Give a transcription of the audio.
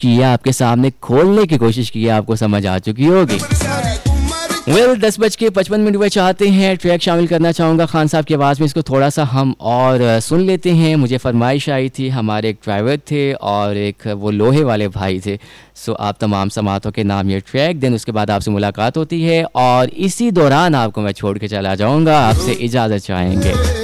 की है, आपके सामने खोलने की कोशिश की है, आपको समझ आ चुकी होगी। 10:55 बजे चाहते हैं ट्रैक शामिल करना चाहूँगा खान साहब की आवाज़ में, इसको थोड़ा सा हम और सुन लेते हैं। मुझे फरमाइश आई थी, हमारे एक ड्राइवर थे और एक वो लोहे वाले भाई थे। सो आप तमाम समातों के नाम ये ट्रैक, देन उसके बाद आपसे मुलाकात होती है और इसी दौरान आपको मैं छोड़ के चला जाऊँगा, आपसे इजाज़त चाहेंगे।